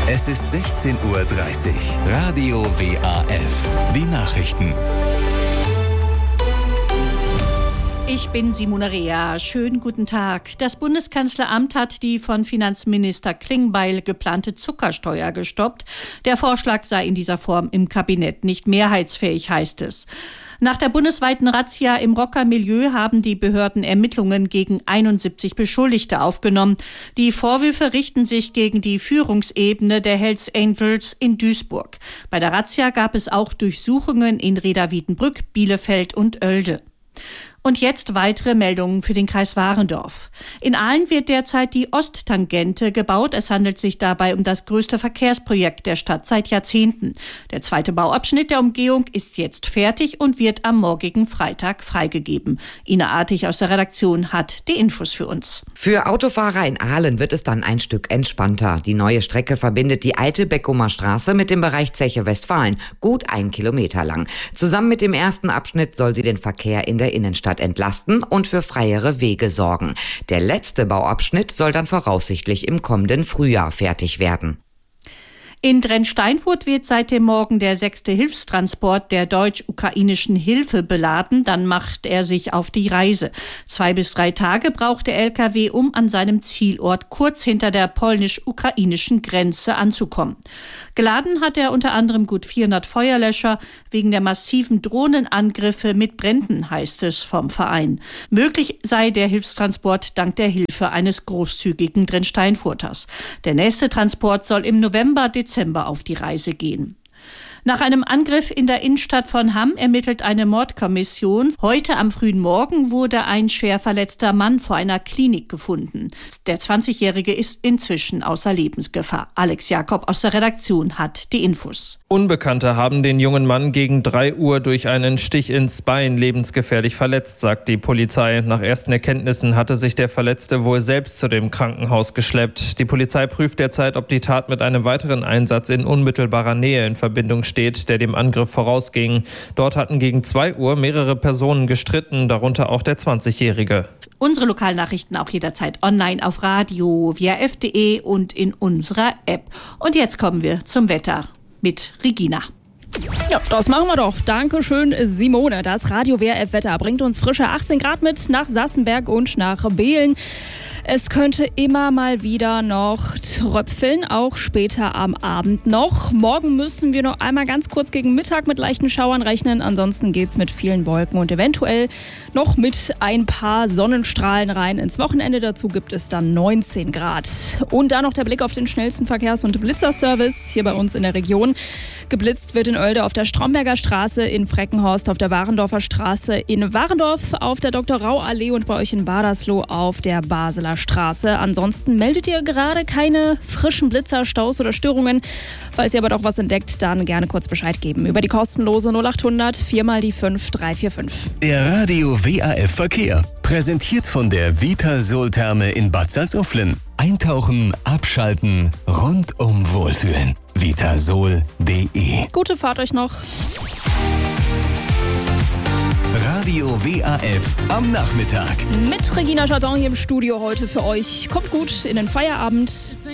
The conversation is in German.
Es ist 16:30 Uhr. Radio WAF. Die Nachrichten. Ich bin Simone Rea. Schönen guten Tag. Das Bundeskanzleramt hat die von Finanzminister Klingbeil geplante Zuckersteuer gestoppt. Der Vorschlag sei in dieser Form im Kabinett nicht mehrheitsfähig, heißt es. Nach der bundesweiten Razzia im Rockermilieu haben die Behörden Ermittlungen gegen 71 Beschuldigte aufgenommen. Die Vorwürfe richten sich gegen die Führungsebene der Hells Angels in Duisburg. Bei der Razzia gab es auch Durchsuchungen in Reda-Wiedenbrück, Bielefeld und Oelde. Und jetzt weitere Meldungen für den Kreis Warendorf. In Aalen wird derzeit die Osttangente gebaut. Es handelt sich dabei um das größte Verkehrsprojekt der Stadt seit Jahrzehnten. Der zweite Bauabschnitt der Umgehung ist jetzt fertig und wird am morgigen Freitag freigegeben. Ina Artig aus der Redaktion hat die Infos für uns. Für Autofahrer in Aalen wird es dann ein Stück entspannter. Die neue Strecke verbindet die alte Beckumer Straße mit dem Bereich Zeche Westfalen, gut 1 Kilometer lang. Zusammen mit dem ersten Abschnitt soll sie den Verkehr in der Innenstadt entlasten und für freiere Wege sorgen. Der letzte Bauabschnitt soll dann voraussichtlich im kommenden Frühjahr fertig werden. In Drensteinfurt wird seit dem Morgen der 6. Hilfstransport der deutsch-ukrainischen Hilfe beladen. Dann macht er sich auf die Reise. 2 bis 3 Tage braucht der LKW, um an seinem Zielort kurz hinter der polnisch-ukrainischen Grenze anzukommen. Geladen hat er unter anderem gut 400 Feuerlöscher. Wegen der massiven Drohnenangriffe mit Bränden, heißt es vom Verein. Möglich sei der Hilfstransport dank der Hilfe eines großzügigen Drensteinfurters. Der nächste Transport soll im November/Dezember auf die Reise gehen. Nach einem Angriff in der Innenstadt von Hamm ermittelt eine Mordkommission. Heute am frühen Morgen wurde ein schwer verletzter Mann vor einer Klinik gefunden. Der 20-Jährige ist inzwischen außer Lebensgefahr. Alex Jakob aus der Redaktion hat die Infos. Unbekannte haben den jungen Mann gegen 3 Uhr durch einen Stich ins Bein lebensgefährlich verletzt, sagt die Polizei. Nach ersten Erkenntnissen hatte sich der Verletzte wohl selbst zu dem Krankenhaus geschleppt. Die Polizei prüft derzeit, ob die Tat mit einem weiteren Einsatz in unmittelbarer Nähe in Verbindung steht, der dem Angriff vorausging. Dort hatten gegen 2 Uhr mehrere Personen gestritten, darunter auch der 20-Jährige. Unsere Lokalnachrichten auch jederzeit online auf Radio WAF.de und in unserer App. Und jetzt kommen wir zum Wetter mit Regina. Ja, das machen wir doch. Dankeschön, Simone. Das Radio WAF-Wetter bringt uns frische 18 Grad mit nach Sassenberg und nach Behlen. Es könnte immer mal wieder noch tröpfeln, auch später am Abend noch. Morgen müssen wir noch einmal ganz kurz gegen Mittag mit leichten Schauern rechnen. Ansonsten geht's mit vielen Wolken und eventuell noch mit ein paar Sonnenstrahlen rein ins Wochenende. Dazu gibt es dann 19 Grad. Und dann noch der Blick auf den schnellsten Verkehrs- und Blitzerservice hier bei uns in der Region. Geblitzt wird in Oelde auf der Stromberger Straße, in Freckenhorst auf der Warendorfer Straße, in Warendorf auf der Dr.-Rau-Allee und bei euch in Badersloh auf der Basler Straße. Ansonsten meldet ihr gerade keine frischen Blitzer, Staus oder Störungen. Falls ihr aber doch was entdeckt, dann gerne kurz Bescheid geben. Über die kostenlose 0800 4x5 345. Der Radio WAF Verkehr. Präsentiert von der Vitasol-Therme in Bad Salzuflen. Eintauchen, abschalten, rundum wohlfühlen. Vitasol.de. Gute Fahrt euch noch. Radio WAF am Nachmittag. Mit Regina Jardin hier im Studio heute für euch. Kommt gut in den Feierabend.